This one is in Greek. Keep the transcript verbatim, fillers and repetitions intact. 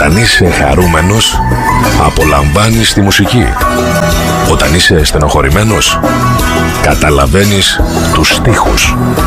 Όταν είσαι χαρούμενος, απολαμβάνεις τη μουσική. Όταν είσαι στενοχωρημένος, καταλαβαίνεις τους στίχους.